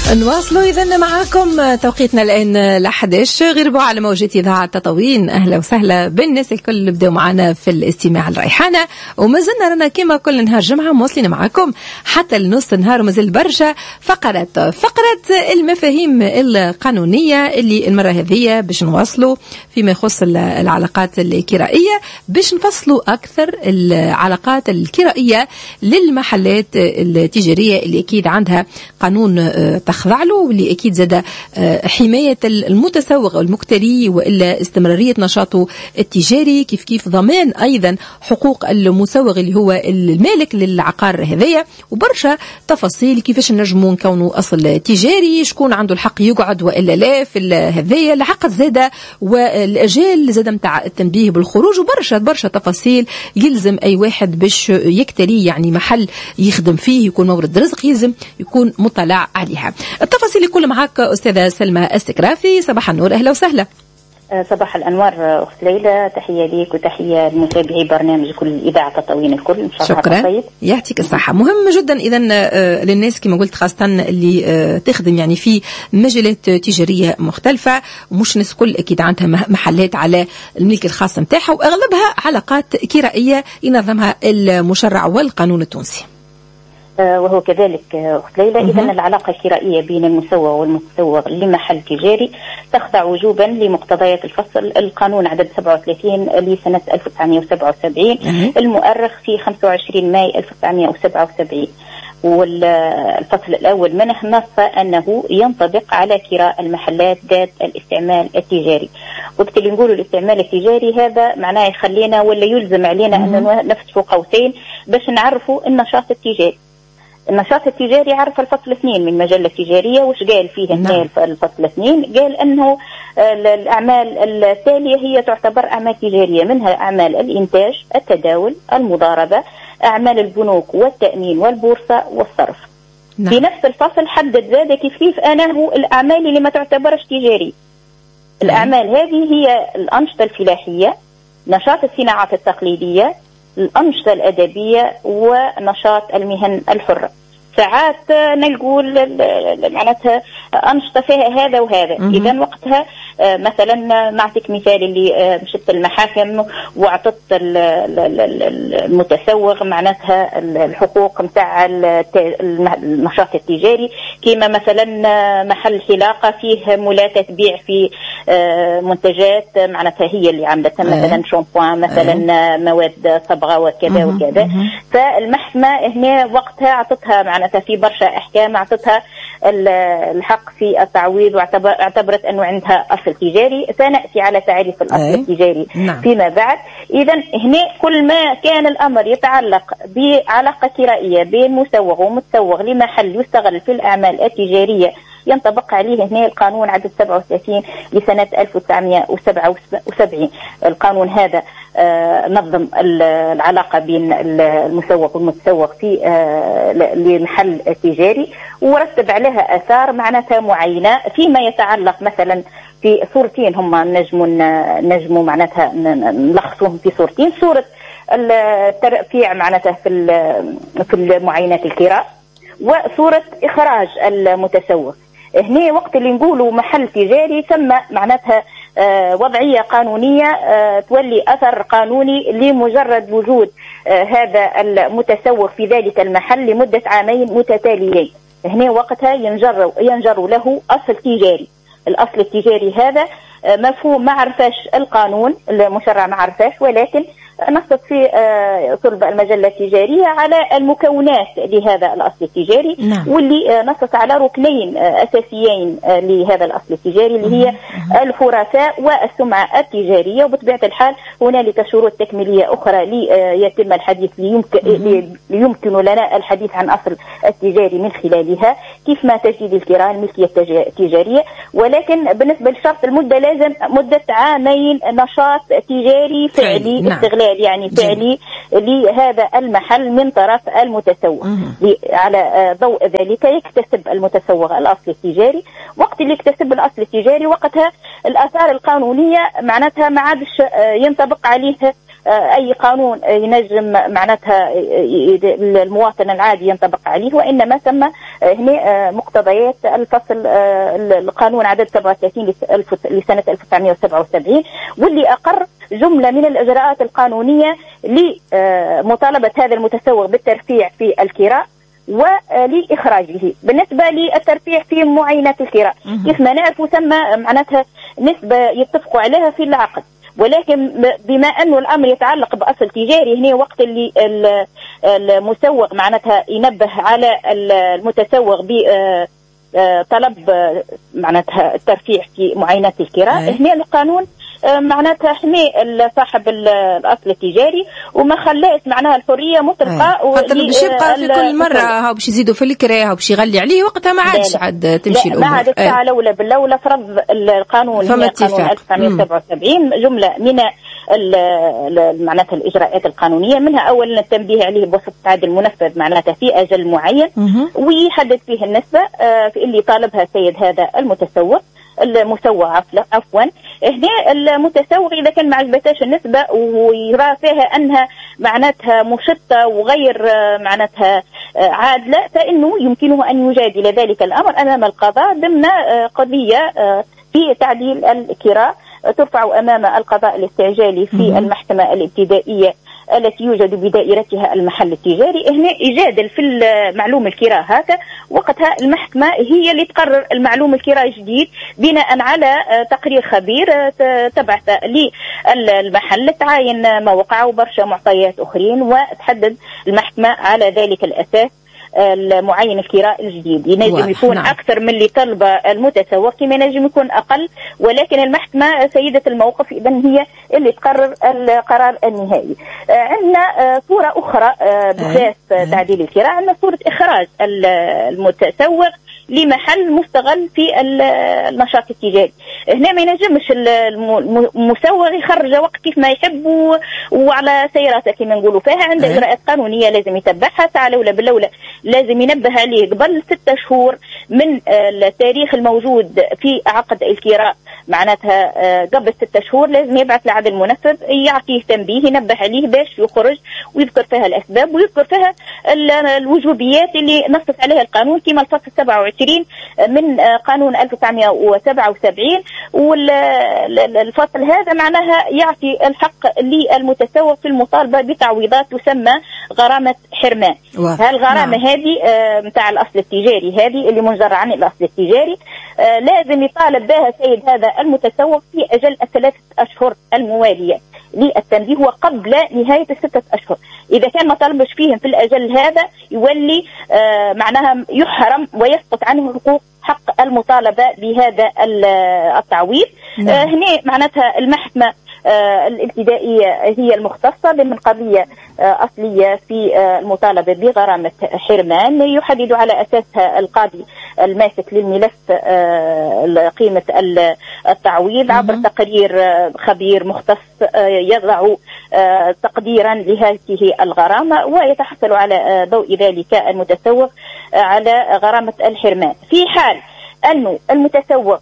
نواصلوا إذن معاكم توقيتنا الآن 11 غير ربع على موجة إذاعة تطاوين. أهلا وسهلا بالناس الكل اللي بدأوا معنا في الاستماع الريحانة، وما زلنا رانا كما كل نهار جمعة مواصلين معاكم حتى لنص النهار، ومازال برشا فقرة المفاهيم القانونية اللي المرة هذه باش نواصلوا فيما يخص العلاقات الكرائية، باش نفصلوا أكثر العلاقات الكرائية للمحلات التجارية اللي أكيد عندها قانون تخضع له، واللي أكيد زاد حماية المتسوق والمكتري وإلا استمرارية نشاطه التجاري، كيف ضمان أيضا حقوق المسوق اللي هو المالك للعقار هذايا، وبرشا تفاصيل كيفاش نجموا نكونوا أصل تجاري، شكون عنده الحق يقعد وإلا لا في هذايا، العقد زاد والأجال زاد متاع التنبيه بالخروج، وبرشا تفاصيل يلزم أي واحد باش يكتري يعني محل يخدم فيه يكون مورد رزق يلزم يكون مطلع عليها. التفاصيل كل معك أستاذة سلمى السكرافي. صباح النور، أهلا وسهلا. صباح الأنوار أخت ليلى، تحية ليك وتحية لمتابعي برنامج كل إذاعة تطاوين الكل. إن شاء الله شكرا، يعطيك الصحة. مهم جدا إذا للناس كما قلت خاصة اللي تخدم يعني في مجالات تجارية مختلفة، ومش الناس كل أكيد عندها محلات على الملك الخاص متاعها، وأغلبها علاقات كرائية ينظمها المشرع والقانون التونسي. وهو كذلك أخت ليلى. إذن العلاقة الكرائية بين المسوق والمتسوق لمحل تجاري تخضع وجوبا لمقتضيات الفصل القانون عدد 37 لسنة 1977 المؤرخ في 25 ماي 1977. والفصل الأول منه نص أنه ينطبق على كراء المحلات ذات الاستعمال التجاري. وقت اللي نقولوا الاستعمال التجاري هذا معناه يخلينا ولا يلزم علينا أن نفتحوا قوسين باش نعرفوا النشاط التجاري. النشاط التجاري عرف الفصل 2 من مجلة التجارية، وش قال فيه هنا الفصل 2؟ قال أنه الأعمال التالية هي تعتبر أعمال تجارية، منها أعمال الإنتاج، التداول، المضاربة، أعمال البنوك والتأمين والبورصة والصرف. في نفس الفصل حدد زاد كيف أنه الأعمال اللي ما تعتبرش تجاري. الأعمال هذه هي الأنشطة الفلاحية، نشاط الصناعات التقليدية، الأنشطة الأدبية، ونشاط المهن الحرة. ساعات نقول معناتها أنشطة فيها هذا وهذا. إذا وقتها مثلا نعطيك مثال، اللي مشت المحاكم وعطت المتسوق معناتها الحقوق متاع النشاط التجاري، كما مثلا محل حلاقة فيه مولاة تبيع في منتجات معناتها هي اللي عملتها، مثلا شامبوان، مثلا مواد صبغة وكذا وكذا. فالمحكمة هنا وقتها عطتها معناتها في برشا أحكام أعطتها الحق في التعويض، واعتبرت أنه عندها أصل تجاري. سنأتي على تعريف الأصل التجاري فيما بعد. إذا هنا كل ما كان الأمر يتعلق بعلاقة كرائية بين مسوق ومتسوق لمحل يستغل في الأعمال التجارية ينطبق عليه هنا القانون عدد 37 لسنة 1977. القانون هذا نظم العلاقة بين المسوق والمتسوق في لمحل تجاري، ورتب عليها آثار معناتها معينة فيما يتعلق مثلا في صورتين، هم نجموا معناتها نلخصوهم في صورتين: صورة الترفيع معناتها في المعاينات الكراء، وصورة إخراج المتسوق. هنا وقت اللي نقولوا محل تجاري ثم معناتها وضعية قانونية تولي أثر قانوني لمجرد وجود هذا المتسوق في ذلك المحل لمدة عامين متتاليين. هنا وقتها ينجر له أصل تجاري. الأصل التجاري هذا مفهوم ما عرفاش القانون المشرع، ما عرفاش، ولكن نصت في صلب المجلة التجارية على المكونات لهذا الأصل التجاري. واللي نصت على ركنين أساسيين لهذا الأصل التجاري، اللي هي الحرفاء والسمعة التجارية. وبطبيعة الحال هنالك شروط تكميلية أخرى ليتم الحديث ليمكن لنا الحديث عن أصل التجاري من خلالها، كيف ما تجديد الكراء، الملكية التجارية. ولكن بالنسبة لشرط المدة لازم مدة عامين نشاط تجاري فعلي، استغلال يعني فعلي لهذا المحل من طرف المتسوق. على ضوء ذلك يكتسب المتسوق الأصل التجاري. وقت اللي يكتسب الأصل التجاري وقتها الآثار القانونية معناتها ما عادش ينطبق عليه أي قانون ينجم معناتها المواطن العادي ينطبق عليه، وإنما ثم هنا مقتضيات الفصل القانون عدد 37 لسنة 1977، واللي أقر جملة من الإجراءات القانونية لمطالبة هذا المتسوق بالترفيع في الكراء ولإخراجه. بالنسبة للترفيع في معاينات الكراء كيف ما نعرف ثم معناتها نسبة يتفقوا عليها في العقد، ولكن بما أنه الأمر يتعلق بأصل تجاري، هنا وقت اللي المسوق معناتها ينبه على المتسوق بطلب معناتها الترفيع في معاينات الكراء، هنا القانون معناتها حمي صاحب الأصل التجاري وما خلاش معناها الحرية مطلقة. خاطر باش يبقى في كل مرة هاو باش يزيدوا في الكراء هاو باش يغلي عليه، وقتها ما عادش عاد تمشي الأمور. ما عاد الساعة الأولى بالأولى فرض القانون قانون 1977 جملة من معناتها الإجراءات القانونية، منها أولا التنبيه عليه بوسط التعدي المنفذ معناتها في أجل معين، ويحدد فيه النسبة في اللي طالبها السيد هذا المسوق عفوا. هنا المتسوق إذا كان ما عجبتاش النسبة ويرى فيها أنها معناتها مشطة وغير معناتها عادلة، فإنه يمكنه أن يجادل ذلك الأمر أمام القضاء ضمن قضية في تعديل الكراء ترفع أمام القضاء الاستعجالي في المحكمة الابتدائية التي يوجد بدائرتها المحل التجاري. هنا يجادل في المعلوم الكراء هذا، وقتها المحكمة هي اللي تقرر المعلوم الكراء جديد بناء على تقرير خبير تبعث للمحل تعاين موقعه وبرشا معطيات أخرين، وتحدد المحكمة على ذلك الأساس المعين الكراء الجديد. ينجم يكون أكثر من اللي طلب المتسوق، كما ينجم يكون أقل، ولكن المحكمة سيدة الموقف إذن هي اللي تقرر القرار النهائي. عندنا صورة أخرى بخلاف تعديل الكراء، عندنا صورة إخراج المتسوق لمحل مستغل في النشاط التجاري. هنا ما ينجمش المسوق يخرج وقت كيف ما يحب وعلى سيراته كما نقولوا، فيها عنده إجراءات قانونية لازم يتبعها. ساعة الأولى بالأولى لازم ينبه عليه قبل 6 شهور من التاريخ الموجود في عقد الكراء، معناتها قبل 6 شهور لازم يبعث لعدل المنفذ يعطيه تنبيه ينبه عليه باش يخرج، ويذكر فيها الأسباب ويذكر فيها الوجوبيات اللي نص عليها القانون كما الفصل 27 من قانون 1977. والفصل هذا معناها يعطي الحق للمتسوق في المطالبة بتعويضات تسمى غرامة حرمان. هالغرامة هذه متاع الأصل التجاري، هذه اللي منجر عن الأصل التجاري، لازم يطالب بها سيد هذا المتسوق في أجل 3 أشهر الموالية للتنبيه وقبل نهاية 6 أشهر. إذا كان ما طلبش فيهم في الأجل هذا يولي معناها يحرم ويسقط عنه حق المطالبة بهذا التعويض. هنا معناتها المحكمة الابتدائية هي المختصة ضمن قضية أصلية في المطالبة بغرامة حرمان، يحدد على أساسها القاضي الماسك للملف قيمة التعويض عبر تقرير خبير مختص يضع تقديرا لهذه الغرامة، ويتحصل على ضوء ذلك المتسوق على غرامة الحرمان. في حال أنه المتسوق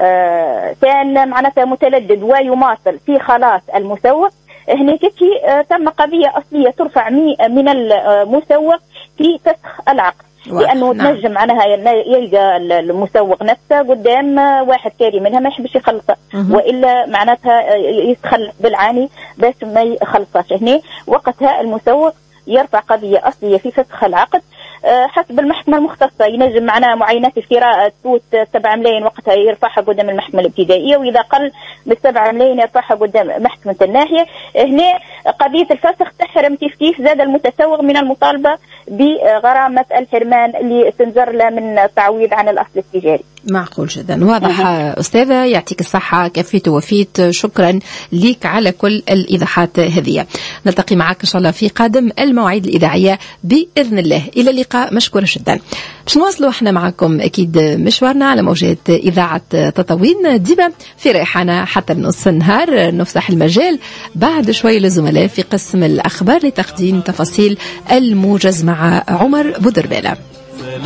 كان معناتها متلدد ويماطل في خلاص المسوق، هنا تم قضية أصلية ترفع من المسوق في فسخ العقد، لأنه تنجم معناها يلقى المسوق نفسه قدام واحد كاري منها ما يحبش يخلصه، وإلا معناتها يتخلص بالعاني بس ما يخلصش. هنا وقتها المسوق يرفع قضية أصلية في فسخ العقد حسب المحكمة المختصة. ينجم معناها معاينات الكراء تفوت 7 ملايين وقتها يرفعها قدام المحكمة الابتدائية، وإذا قل من 7 ملايين يرفعها قدام محكمة الناحية. هنا قضية الفسخ تحرم كيف زاد المتسوق من المطالبة بغرامة الحرمان اللي تنجر له من التعويض عن الأصل التجاري. معقول جدا، واضح. أستاذة يعطيك الصحة، كفيت ووفيت، شكرا لك على كل الإيضاحات هذه. نلتقي معك إن شاء الله في قادم المواعيد الإذاعية بإذن الله. إلى اللقاء، مشكورة جدا. باش نواصلوا احنا معكم أكيد مشوارنا على موجات إذاعة تطاوين ديما في ريحانة حتى نص النهار. نفسح المجال بعد شوي للزملاء في قسم الأخبار لتقديم تفاصيل الموجز مع عمر بودربالة.